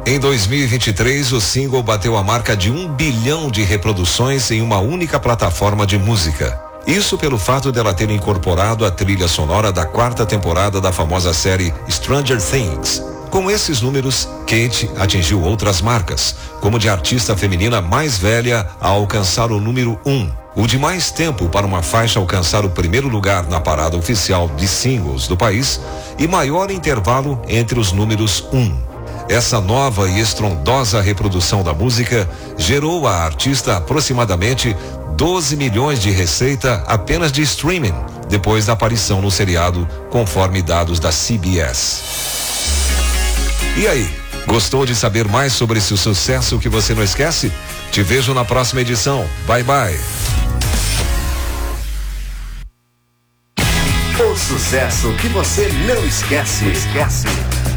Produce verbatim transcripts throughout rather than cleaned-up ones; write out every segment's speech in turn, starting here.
Em dois mil e vinte e três, o single bateu a marca de um bilhão de reproduções em uma única plataforma de música. Isso pelo fato dela ter incorporado a trilha sonora da quarta temporada da famosa série Stranger Things. Com esses números, Kate atingiu outras marcas, como de artista feminina mais velha a alcançar o número um, o de mais tempo para uma faixa alcançar o primeiro lugar na parada oficial de singles do país e maior intervalo entre os números um. Essa nova e estrondosa reprodução da música gerou à artista aproximadamente doze milhões de receita apenas de streaming, depois da aparição no seriado, conforme dados da C B S. E aí, gostou de saber mais sobre esse sucesso que você não esquece? Te vejo na próxima edição. Bye bye. O sucesso que você não esquece. Esquece.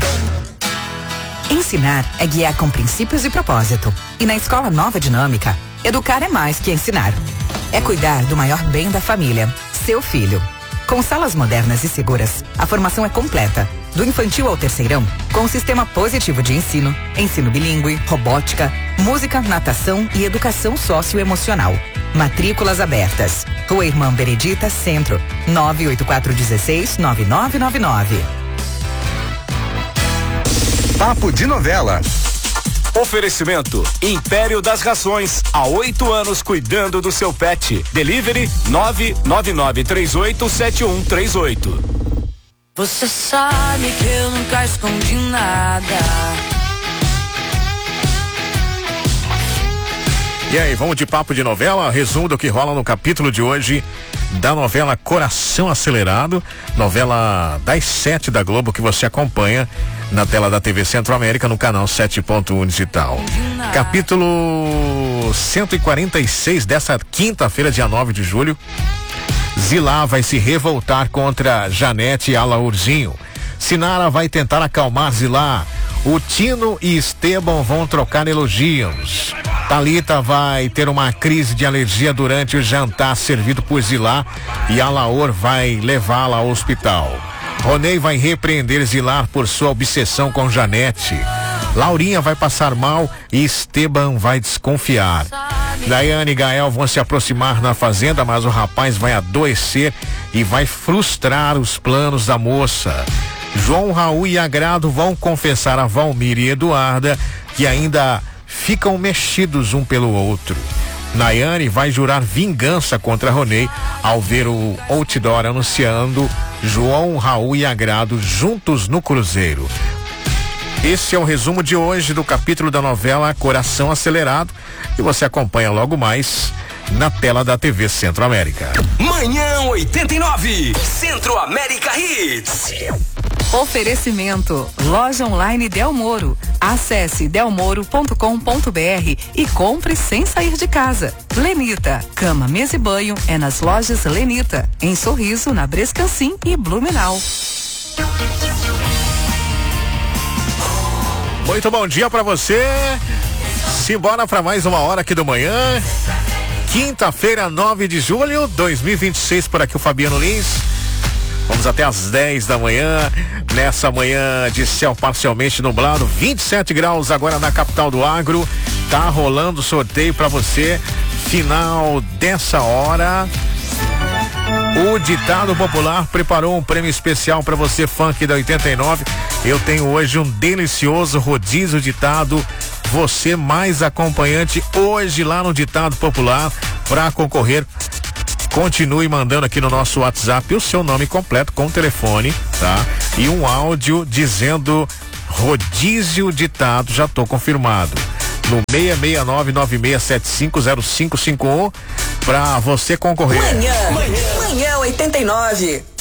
Ensinar é guiar com princípios e propósito. E na Escola Nova Dinâmica, educar é mais que ensinar. É cuidar do maior bem da família, seu filho. Com salas modernas e seguras, a formação é completa. Do infantil ao terceirão, com um sistema positivo de ensino, ensino bilíngue, robótica, música, natação e educação socioemocional. Matrículas abertas. Rua Irmã Benedita, Centro, nove oito quatro um seis, nove nove nove nove. Papo de Novela. Oferecimento Império das Rações, há oito anos cuidando do seu pet. Delivery nove nove nove três oito sete um três oito. Você sabe que eu nunca escondi nada. E aí, vamos de Papo de Novela, resumo do que rola no capítulo de hoje da novela Coração Acelerado, novela das sete da Globo que você acompanha na tela da T V Centro-América no canal sete ponto um digital. Capítulo cento e quarenta e seis dessa quinta-feira, dia nove de julho. Zilá vai se revoltar contra Janete e Alaurzinho. Sinara vai tentar acalmar Zilá. O Tino e Esteban vão trocar elogios. Thalita vai ter uma crise de alergia durante o jantar servido por Zilá e Alaor vai levá-la ao hospital. Ronei vai repreender Zilá por sua obsessão com Janete. Laurinha vai passar mal e Esteban vai desconfiar. Daiane e Gael vão se aproximar na fazenda, mas o rapaz vai adoecer e vai frustrar os planos da moça. João, Raul e Agrado vão confessar a Valmir e Eduarda que ainda ficam mexidos um pelo outro. Nayane vai jurar vingança contra Ronei ao ver o outdoor anunciando João, Raul e Agrado juntos no cruzeiro. Esse é o resumo de hoje do capítulo da novela Coração Acelerado e você acompanha logo mais na tela da T V Centro-América. Manhã oitenta e nove, Centro-América Hits. Oferecimento Loja Online Del Moro. Acesse delmoro ponto com ponto br e compre sem sair de casa. Lenita, cama, mesa e banho é nas lojas Lenita, em Sorriso, na Brescancim e Blumenau. Muito bom dia pra você. Simbora pra mais uma hora aqui do manhã. Quinta-feira, nove de julho de dois mil e vinte e seis, por aqui o Fabiano Lins. Vamos até às dez da manhã, nessa manhã de céu parcialmente nublado, vinte e sete graus agora na capital do agro. Tá rolando sorteio pra você. Final dessa hora. O Ditado Popular preparou um prêmio especial para você, funk da oitenta e nove. Eu tenho hoje um delicioso rodízio ditado. Você mais acompanhante hoje lá no Ditado Popular. Para concorrer, continue mandando aqui no nosso WhatsApp o seu nome completo com o telefone, tá? E um áudio dizendo rodízio ditado, já tô confirmado. No seis seis nove nove seis sete cinco zero cinco cinco um para você concorrer. Manhã, manhã, manhã oitenta e nove.